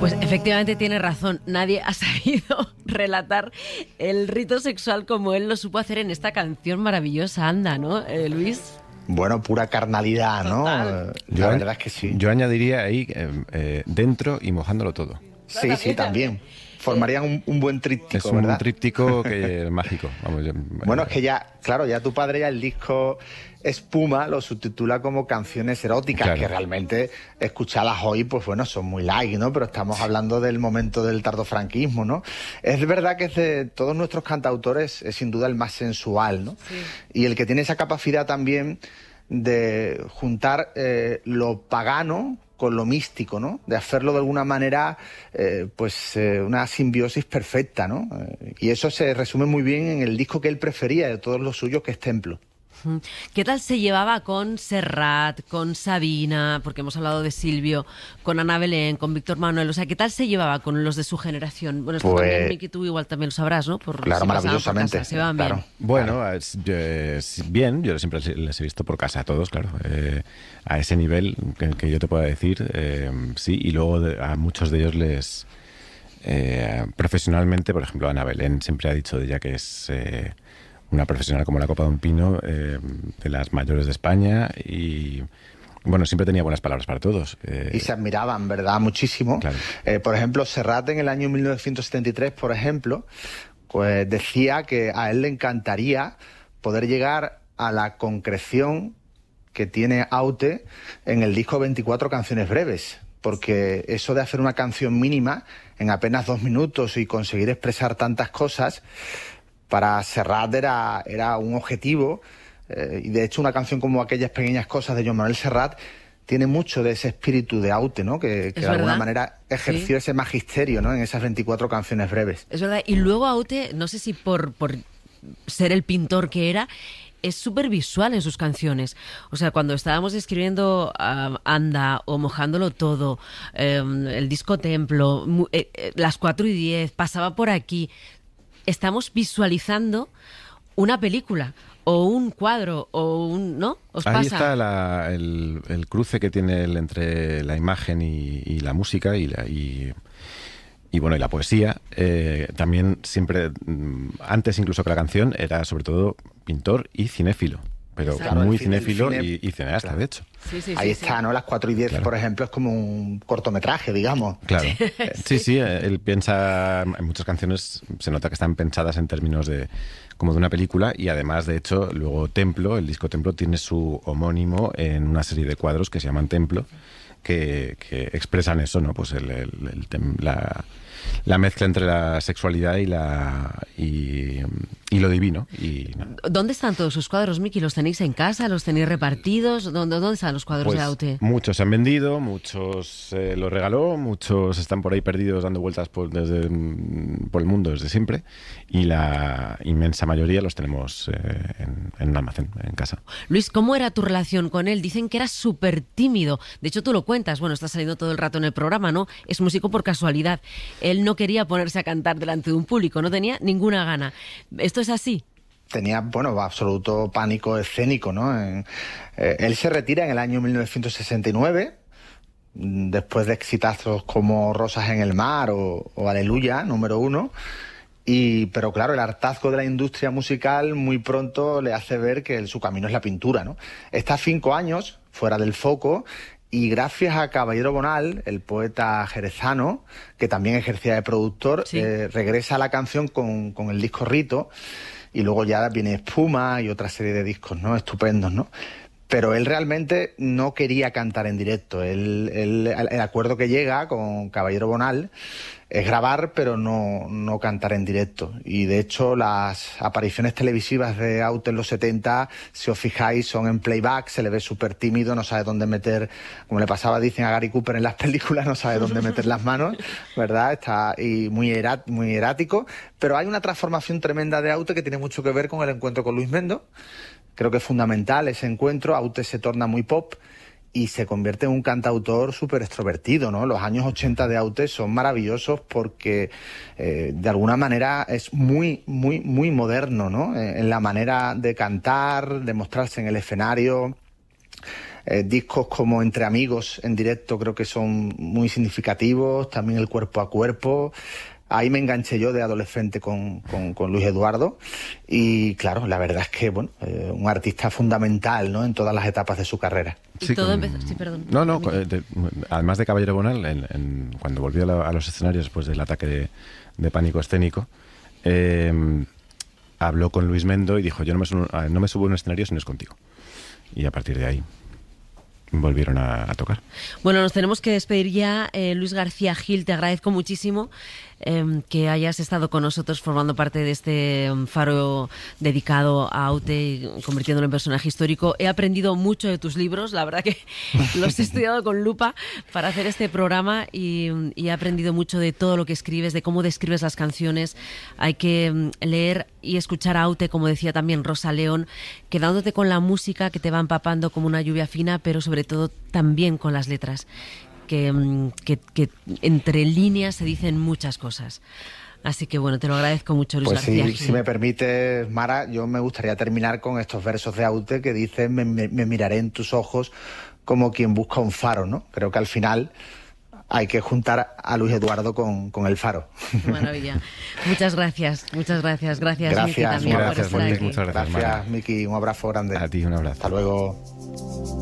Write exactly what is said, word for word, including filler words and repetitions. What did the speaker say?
Pues efectivamente tiene razón. Nadie ha sabido relatar el rito sexual como él lo supo hacer en esta canción maravillosa. Anda, ¿no, eh, Luis? Bueno, pura carnalidad, ¿no? Total. La Yo, verdad es que sí. Yo añadiría ahí eh, eh, dentro y mojándolo todo. Sí, sí, también. Formarían un, un buen tríptico, Es un ¿verdad? tríptico que mágico. Vamos, yo, Bueno, es que ya, claro, ya tu padre ya el disco Espuma lo subtitula como canciones eróticas, claro. que realmente escuchadas hoy, pues bueno, son muy light, ¿no? Pero estamos hablando del momento del tardofranquismo, ¿no? Es verdad que es de todos nuestros cantautores es sin duda el más sensual, ¿no? Sí. Y el que tiene esa capacidad también de juntar eh, lo pagano con lo místico, ¿no? De hacerlo de alguna manera, eh, pues eh, una simbiosis perfecta, ¿no? Eh, y eso se resume muy bien en el disco que él prefería de todos los suyos, que es Templo. ¿Qué tal se llevaba con Serrat, con Sabina, porque hemos hablado de Silvio, con Ana Belén, con Víctor Manuel? O sea, ¿qué tal se llevaba con los de su generación? Bueno, esto Pues, también, Miki, tú igual también lo sabrás, ¿no? Por, claro, si pasaban por maravillosamente, casa, se llevaban claro. bien. Bueno, Claro. es, yo, es bien, yo siempre les he visto por casa a todos, claro, eh, a ese nivel que, que yo te pueda decir, eh, sí, y luego de, a muchos de ellos les, eh, profesionalmente, por ejemplo, Ana Belén siempre ha dicho de ella que es eh, una profesional como la copa de un pino, eh, de las mayores de España, y bueno, siempre tenía buenas palabras para todos. Eh, Y se admiraban, ¿verdad? Muchísimo. Claro. Eh, por ejemplo, Serrat en el año mil novecientos setenta y tres, por ejemplo, pues decía que a él le encantaría poder llegar a la concreción que tiene Aute en el disco veinticuatro canciones breves, porque eso de hacer una canción mínima en apenas dos minutos y conseguir expresar tantas cosas, para Serrat era, era un objetivo, eh, y de hecho una canción como Aquellas pequeñas cosas de Joan Manuel Serrat tiene mucho de ese espíritu de Aute, ¿no? Que, que de alguna verdad. manera ejerció Sí. ese magisterio, ¿no? En esas veinticuatro canciones breves. Es verdad. Y luego Aute, no sé si por, por ser el pintor que era, es súper visual en sus canciones. O sea, cuando estábamos escribiendo uh, Anda o Mojándolo Todo, eh, el disco Templo, mu- eh, eh, las cuatro y diez, pasaba por aquí. Estamos visualizando una película o un cuadro o un... ¿No? ¿Os Ahí pasa? está la- el, el cruce que tiene él entre la imagen y, y la música y, la, y, y, bueno, y la poesía. Eh, también siempre, mm, antes incluso que la canción, era sobre todo pintor y cinéfilo, pero Exacto. muy El cine- el cinéfilo cine- y, y cineasta, claro. de hecho. Sí, sí, Ahí sí, está, sí. ¿no? Las cuatro y diez, Claro. por ejemplo, es como un cortometraje, digamos. Claro. Sí, sí, eh, él piensa, en muchas canciones se nota que están pensadas en términos de como de una película, y además, de hecho, luego Templo, el disco Templo, tiene su homónimo en una serie de cuadros que se llaman Templo, que, que expresan eso, ¿no? Pues el, el- el tem- la, la mezcla entre la sexualidad y la y, y lo divino. Y, ¿no? ¿Dónde están todos sus cuadros, Miki? ¿Los tenéis en casa? ¿Los tenéis repartidos? ¿Dónde, dónde están los cuadros Pues de Aute? muchos se han vendido, muchos eh, los regaló, muchos están por ahí perdidos dando vueltas por, desde, mm, por el mundo desde siempre, y la inmensa mayoría los tenemos eh, en, en un almacén, en casa. Luis, ¿cómo era tu relación con él? Dicen que era súper tímido. De hecho, tú lo cuentas. Bueno, está saliendo todo el rato en el programa, ¿no? Es músico por casualidad. Él no quería ponerse a cantar delante de un público, no tenía ninguna gana. ¿Esto es así? Tenía, bueno, absoluto pánico escénico, ¿no? En- eh, él se retira en el año mil novecientos sesenta y nueve, mm, después de exitazos como Rosas en el mar o, o Aleluya, número uno. Y, pero claro, el hartazgo de la industria musical muy pronto le hace ver que el- su camino es la pintura, ¿no? Está cinco años fuera del foco, y gracias a Caballero Bonal, el poeta jerezano, que también ejercía de productor, Sí. eh, regresa a la canción con, con el disco Rito, y luego ya viene Espuma y otra serie de discos, ¿no? Estupendos, ¿no? Pero él realmente no quería cantar en directo. Él, él- el acuerdo que llega con Caballero Bonal es grabar, pero no, no cantar en directo. Y de hecho, las apariciones televisivas de Aute en los setenta, si os fijáis, son en playback, se le ve súper tímido, no sabe dónde meter, como le pasaba, dicen, a Gary Cooper en las películas, no sabe dónde meter las manos, ¿verdad? Está y muy, erat, muy erático. Pero hay una transformación tremenda de Aute que tiene mucho que ver con el encuentro con Luis Mendo. Creo que es fundamental ese encuentro. Aute se torna muy pop y se convierte en un cantautor súper extrovertido, ¿no? Los años ochenta de Aute son maravillosos porque eh, de alguna manera es muy, muy, muy moderno, ¿no? Eh, en la manera de cantar, de mostrarse en el escenario. Eh, discos como Entre Amigos en directo creo que son muy significativos, también el Cuerpo a Cuerpo. Ahí me enganché yo de adolescente con, con, con Luis Eduardo y claro, la verdad es que bueno, eh, un artista fundamental, ¿no?, en todas las etapas de su carrera. Y Sí, todo con- empezó... Sí, perdón. No, no, eh, de- además de Caballero Bonal, en- en- cuando volvió a, la- a los escenarios después del ataque de, de pánico escénico, eh, habló con Luis Mendo y dijo, yo no me, subo, no me subo a un escenario si no es contigo. Y a partir de ahí volvieron a, a tocar. Bueno, nos tenemos que despedir ya. Eh, Luis García Gil, te agradezco muchísimo eh, que hayas estado con nosotros formando parte de este um, faro dedicado a Aute y convirtiéndolo en personaje histórico. He aprendido mucho de tus libros, la verdad que los he estudiado con lupa para hacer este programa y, y he aprendido mucho de todo lo que escribes, de cómo describes las canciones. Hay que um, leer y escuchar a Aute, como decía también Rosa León, quedándote con la música que te va empapando como una lluvia fina, pero sobre todo también con las letras, que, que, que entre líneas se dicen muchas cosas. Así que bueno, te lo agradezco mucho, Luis Pues García sí, Gil. si me permites, Mara, yo me gustaría terminar con estos versos de Aute que dicen me, me- me miraré en tus ojos como quien busca un faro, ¿no? Creo que al final hay que juntar a Luis Eduardo con, con el faro. Maravilla. Muchas gracias, muchas gracias. Gracias, Gracias, Miki, también gracias, por estar Miki, aquí. muchas gracias, Gracias, Mara. Miki, un abrazo grande. A ti un abrazo. Hasta luego.